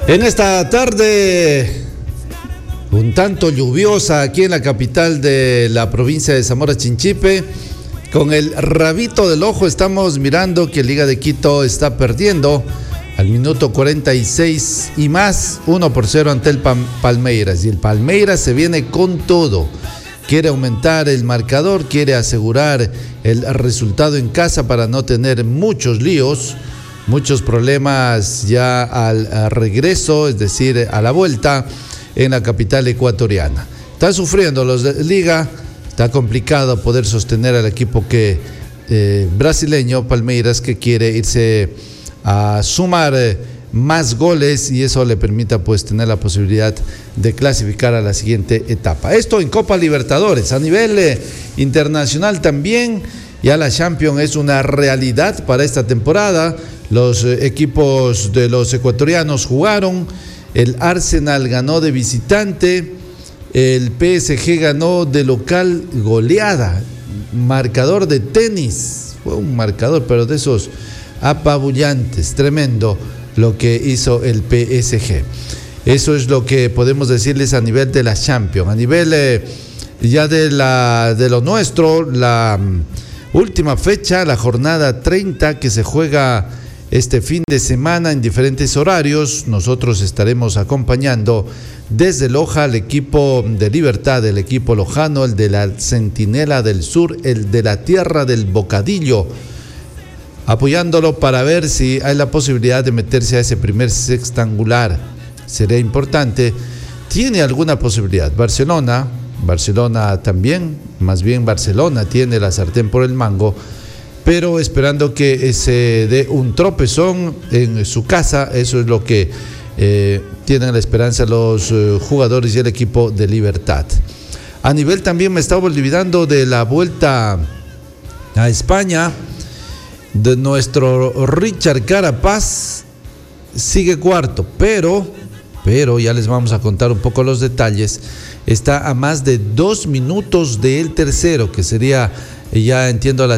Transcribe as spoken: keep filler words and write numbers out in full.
En esta tarde un tanto lluviosa aquí en la capital de la provincia de Zamora Chinchipe, con el rabito del ojo estamos mirando que Liga de Quito está perdiendo al minuto cuarenta y seis y más, uno por cero ante el Palmeiras, y el Palmeiras se viene con todo, quiere aumentar el marcador, quiere asegurar el resultado en casa para no tener muchos líos, muchos problemas ya al, al regreso, es decir, a la vuelta en la capital ecuatoriana. Están sufriendo los de Liga, está complicado poder sostener al equipo que eh, brasileño, Palmeiras, que quiere irse a sumar eh, más goles y eso le permita pues tener la posibilidad de clasificar a la siguiente etapa. Esto en Copa Libertadores. A nivel eh, internacional también, ya la Champions es una realidad para esta temporada. Los eh, equipos de los ecuatorianos jugaron. El Arsenal ganó de visitante, el P S G ganó de local goleada, marcador de tenis, fue un marcador pero de esos apabullantes, tremendo lo que hizo el P S G. Eso es lo que podemos decirles a nivel de la Champions. A nivel eh, ya de, la, de lo nuestro, la um, última fecha, la jornada treinta que se juega este fin de semana en diferentes horarios. Nosotros estaremos acompañando desde Loja al equipo de Libertad, el equipo lojano, el de la Centinela del Sur, el de la Tierra del Bocadillo, apoyándolo para ver si hay la posibilidad de meterse a ese primer sextangular. Sería importante. Tiene alguna posibilidad Barcelona, Barcelona también, más bien Barcelona tiene la sartén por el mango, pero esperando que se dé un tropezón en su casa. Eso es lo que eh, tienen la esperanza los eh, jugadores y el equipo de Libertad. A nivel también me estaba olvidando de la vuelta a España, de nuestro Richard Carapaz, sigue cuarto, pero, pero ya les vamos a contar un poco los detalles. Está a más de dos minutos del tercero, que sería, ya entiendo, a las